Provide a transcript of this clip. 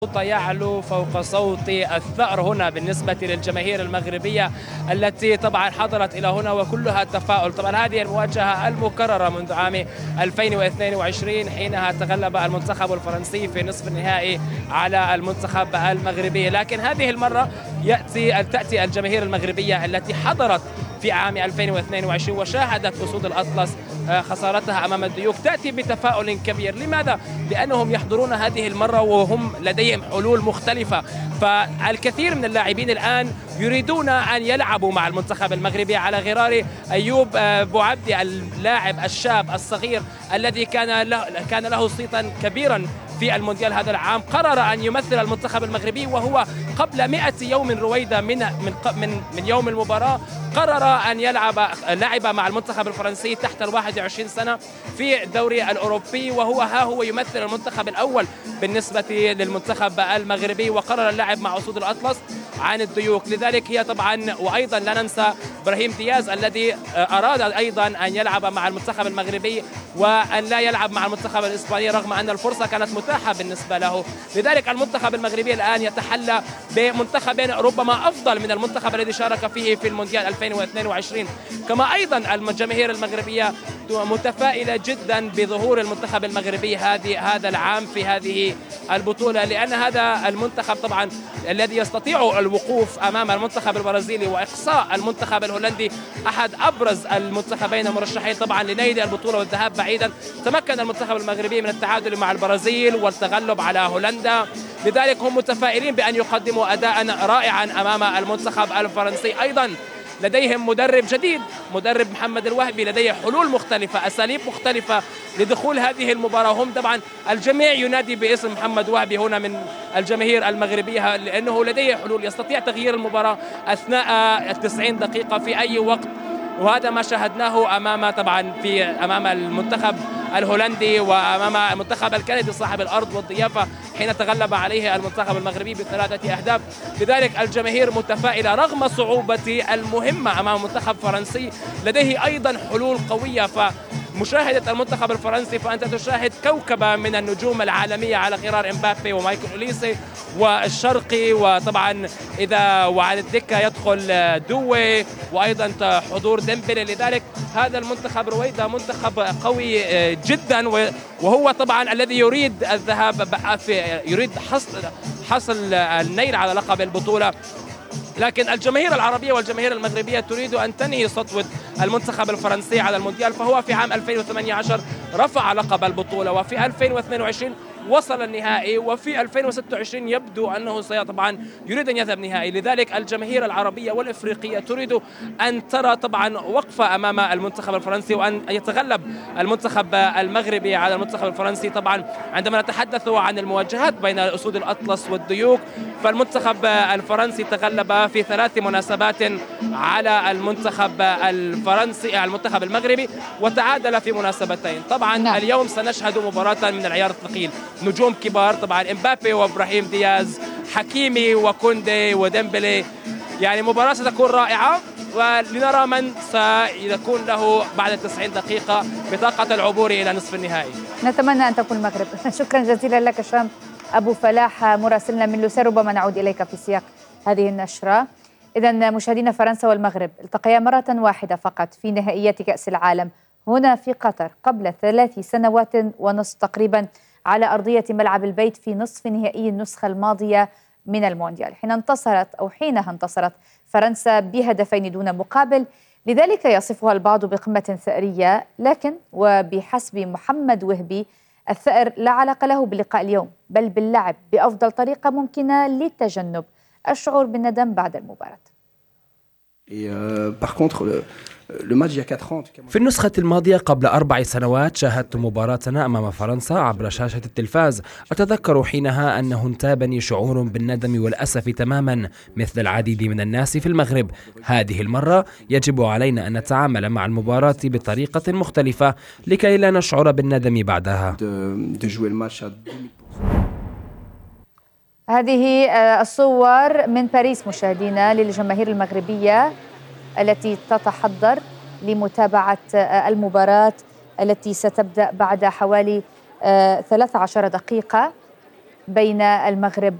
يعلو فوق صوت الثأر هنا بالنسبة للجماهير المغربية التي طبعا حضرت إلى هنا وكلها تفاؤل. طبعا هذه المواجهة المكررة منذ عام 2022 حينها تغلب المنتخب الفرنسي في نصف النهائي على المنتخب المغربي، لكن هذه المرة تأتي الجماهير المغربية التي حضرت في عام 2022 وشاهدت أسود الأطلس خسارتها أمام الديوك تأتي بتفاؤل كبير. لماذا؟ لأنهم يحضرون هذه المرة وهم لديهم حلول مختلفة، فالكثير من اللاعبين الآن يريدون أن يلعبوا مع المنتخب المغربي على غرار أيوب بوعبدي اللاعب الشاب الصغير الذي كان له صيتا كبيرا في المونديال هذا العام. قرر أن يمثل المنتخب المغربي وهو قبل 100 يوم رويدا من يوم المباراة قرر أن لعب مع المنتخب الفرنسي تحت 21 سنة في الدوري الأوروبي، وهو يمثل المنتخب الأول بالنسبة للمنتخب المغربي، وقرر اللعب مع أسود الأطلس عن الديوك. لذلك هي طبعا، وأيضا لا ننسى إبراهيم دياز الذي أراد أيضا أن يلعب مع المنتخب المغربي وأن لا يلعب مع المنتخب الإسباني رغم أن الفرصة كانت متاحة بالنسبة له. لذلك المنتخب المغربي الآن يتحلى بمنتخب ربما أفضل من المنتخب الذي شارك فيه في المونديال 2022. كما أيضا الجماهير المغربية متفائلة جدا بظهور المنتخب المغربي هذا العام في هذه البطولة، لأن هذا المنتخب طبعا الذي يستطيع الوقوف أمام المنتخب البرازيلي وإقصاء المنتخب الهولندي أحد أبرز المنتخبين المرشحين طبعا لنيل البطولة والذهاب بعيدا. تمكن المنتخب المغربي من التعادل مع البرازيل والتغلب على هولندا، لذلك هم متفائلين بأن يقدموا أداء رائعا أمام المنتخب الفرنسي. أيضا لديهم مدرب جديد، مدرب محمد الوهبي، لديه حلول مختلفة، أساليب مختلفة لدخول هذه المباراة. هم طبعا الجميع ينادي باسم محمد وهبي هنا من الجماهير المغربية، لأنه لديه حلول يستطيع تغيير المباراة أثناء 90 دقيقة في أي وقت، وهذا ما شاهدناه أمام المنتخب الهولندي وأمام المنتخب الكندي صاحب الأرض والضيافة حين تغلب عليه المنتخب المغربي ب3 أهداف. لذلك الجماهير متفائلة رغم صعوبة المهمة أمام منتخب فرنسي لديه أيضا حلول قوية. فمشاهدة المنتخب الفرنسي فأنت تشاهد كوكبة من النجوم العالمية على غرار إمبابي ومايكل أوليسي والشرقي، وطبعا وعلى الدكة يدخل دوي وأيضا حضور ديمبلي. لذلك هذا المنتخب رويدا منتخب قوي جدا، وهو طبعا الذي يريد الذهاب يريد حصل النيل على لقب البطولة. لكن الجماهير العربية والجماهير المغربية تريد أن تنهي سطوة المنتخب الفرنسي على المونديال، فهو في عام 2018 رفع لقب البطولة، وفي 2022 وصل النهائي، وفي 2026 يبدو أنه طبعا يريد أن يذهب نهائي. لذلك الجماهير العربية والإفريقية تريد أن ترى طبعا وقفة أمام المنتخب الفرنسي وأن يتغلب المنتخب المغربي على المنتخب الفرنسي. طبعا عندما نتحدث عن المواجهات بين أسود الأطلس والديوك، فالمنتخب الفرنسي تغلب في 3 مناسبات على المنتخب المنتخب المغربي، وتعادل في مناسبتين. طبعا اليوم سنشهد مباراة من العيار الثقيل، نجوم كبار طبعا، إمبابي وإبراهيم دياز، حكيمي وكوندي وديمبلي. يعني مباراة ستكون رائعة، ولنرى من سيكون له بعد 90 دقيقة بطاقة العبور إلى نصف النهائي. نتمنى أن تكون المغرب. شكرا جزيلا لك هشام أبو فلاح مراسلنا من لوسيل، ربما نعود إليك في سياق هذه النشرة. إذن مشاهدينا، فرنسا والمغرب التقيا مرة واحدة فقط في نهائيات كأس العالم هنا في قطر قبل 3 سنوات ونصف تقريبا على أرضية ملعب البيت في نصف نهائي النسخة الماضية من المونديال، حينها انتصرت فرنسا ب2 دون مقابل. لذلك يصفها البعض بقمة ثأرية، لكن وبحسب محمد وهبي الثأر لا علاقة له بلقاء اليوم، بل باللعب بأفضل طريقة ممكنة لتجنب الشعور بالندم بعد المباراة. في النسخة الماضية قبل 4 سنوات شاهدت مباراتنا أمام فرنسا عبر شاشة التلفاز. أتذكر حينها أنه انتابني شعور بالندم والأسف تماما مثل العديد من الناس في المغرب. هذه المرة يجب علينا أن نتعامل مع المباراة بطريقة مختلفة لكي لا نشعر بالندم بعدها. هذه الصور من باريس مشاهدينا للجماهير المغربية التي تتحضر لمتابعة المباراة التي ستبدأ بعد حوالي 13 دقيقة بين المغرب